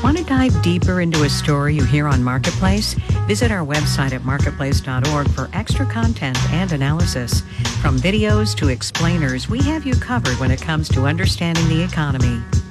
Want to dive deeper into a story you hear on Marketplace? Visit our website at marketplace.org for extra content and analysis. From videos to explainers, we have you covered when it comes to understanding the economy.